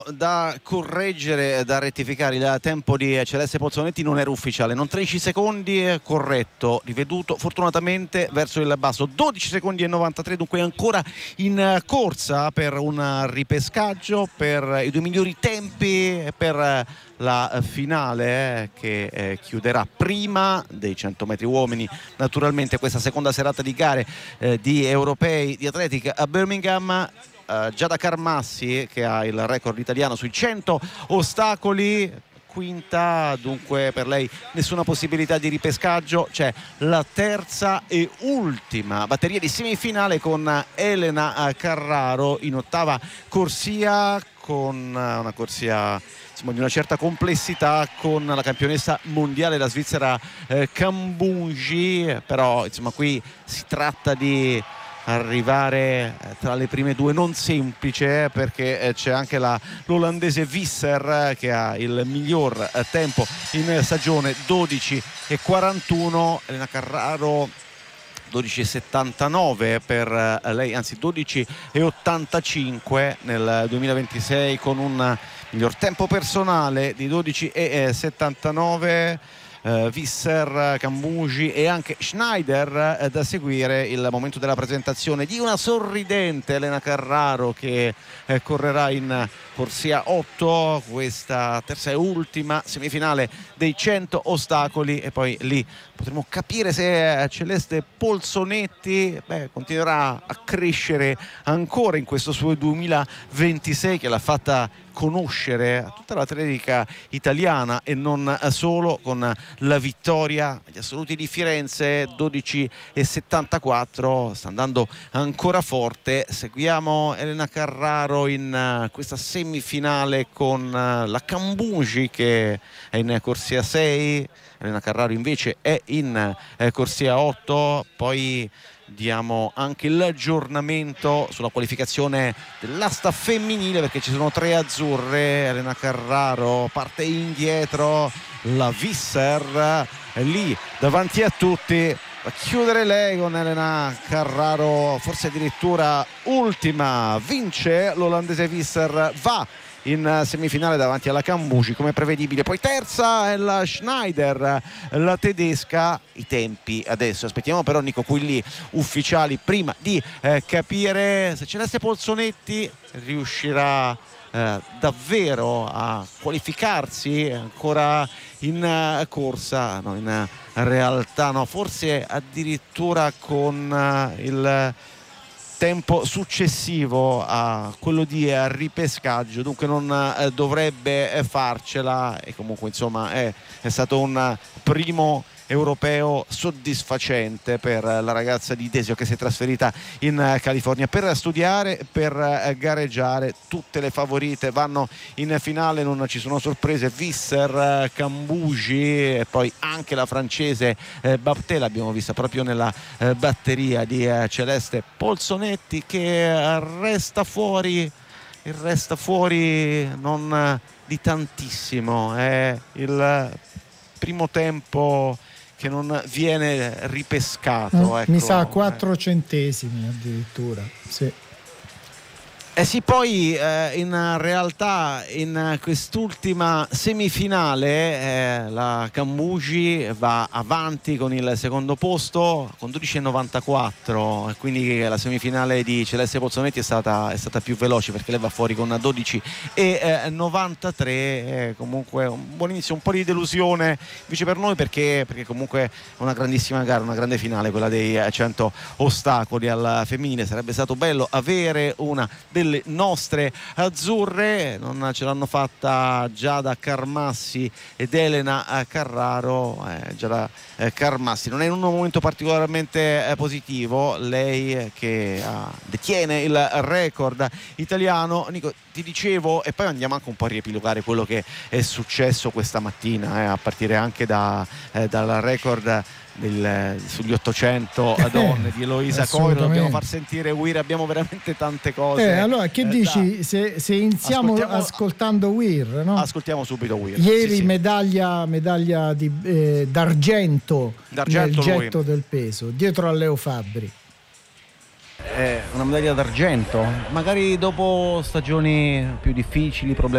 Da correggere, da rettificare, il tempo di Celeste Pozzonetti non era ufficiale, non 13 secondi, corretto, riveduto fortunatamente verso il basso, 12 secondi e 93, dunque ancora in corsa per un ripescaggio, per i due migliori tempi, per la finale che chiuderà prima dei 100 metri uomini naturalmente questa seconda serata di gare di europei di atletica a Birmingham. Giada Carmassi, che ha il record italiano sui 100 ostacoli, quinta, dunque per lei nessuna possibilità di ripescaggio. C'è la terza e ultima batteria di semifinale con Elena Carraro in ottava corsia, con una corsia di una certa complessità, con la campionessa mondiale, la svizzera Kambunji. Però insomma qui si tratta di arrivare tra le prime due, non semplice, perché c'è anche l'olandese Visser che ha il miglior tempo in stagione, 12,41. Elena Carraro 12,79 per lei, anzi 12,85 nel 2026, con un miglior tempo personale di 12,79. Visser, Kambunji e anche Schneider da seguire. Il momento della presentazione di una sorridente Elena Carraro che correrà in corsia 8, questa terza e ultima semifinale dei 100 ostacoli, e poi lì potremo capire se Celeste Polzonetti continuerà a crescere ancora in questo suo 2026 che l'ha fatta conoscere a tutta l'atletica italiana e non solo, con la vittoria agli assoluti di Firenze, 12,74. Sta andando ancora forte. Seguiamo Elena Carraro in questa semifinale con la Kambunji che è in corsia 6. Elena Carraro invece è in corsia 8. Poi diamo anche l'aggiornamento sulla qualificazione dell'asta femminile, perché ci sono 3 azzurre. Elena Carraro parte indietro, la Visser è lì davanti a tutti, a chiudere lei con Elena Carraro, forse addirittura ultima. Vince l'olandese Visser, va in semifinale davanti alla Kambunji come prevedibile. Poi terza è la Schneider, la tedesca. I tempi adesso aspettiamo però, Nico Quilli, ufficiali, prima di capire se Celeste Polzonetti riuscirà davvero a qualificarsi ancora in corsa. No, in realtà no, forse addirittura con il tempo successivo a quello di ripescaggio, dunque non dovrebbe farcela. E comunque insomma è stato un primo europeo soddisfacente per la ragazza di Desio, che si è trasferita in California per studiare, per gareggiare. Tutte le favorite vanno in finale, non ci sono sorprese. Visser, Kambunji e poi anche la francese Baptet, l'abbiamo vista proprio nella batteria di Celeste Polzonetti, che resta fuori non di tantissimo. È il primo tempo che non viene ripescato, ecco. Mi sa 4 centesimi addirittura, sì. Sì, poi in realtà in quest'ultima semifinale la Kambunji va avanti con il secondo posto con 12,94, quindi la semifinale di Celeste Pozzonetti è stata più veloce, perché lei va fuori con 12,93. Comunque un buon inizio, un po' di delusione invece per noi, perché comunque è una grandissima gara, una grande finale quella dei 100 ostacoli al femminile. Sarebbe stato bello avere una delle nostre azzurre, non ce l'hanno fatta Giada Carmassi ed Elena Carraro. Giada Carmassi non è in un momento particolarmente positivo, lei che detiene il record italiano. Nico, ti dicevo, e poi andiamo anche un po' a riepilogare quello che è successo questa mattina, a partire anche dal record sugli 800 donne di Eloisa Coiro. Dobbiamo far sentire Weir, abbiamo veramente tante cose. Allora che dici se iniziamo ascoltando Weir, no? Ascoltiamo subito Weir. Ieri sì. medaglia d'argento nel getto lui del peso, dietro a Leo Fabbri. Una medaglia d'argento, magari dopo stagioni più difficili, problemi